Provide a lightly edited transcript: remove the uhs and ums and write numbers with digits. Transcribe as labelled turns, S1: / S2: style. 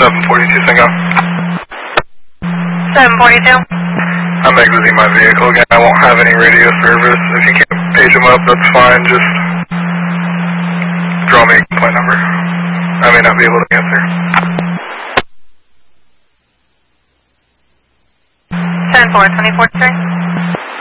S1: 742 Singo.
S2: 742.
S1: I'm exiting my vehicle again. I won't have any radio service. If you can't page them up, that's fine. Just draw me a complaint number. I may not be able to answer.
S2: 10-4, 24-3.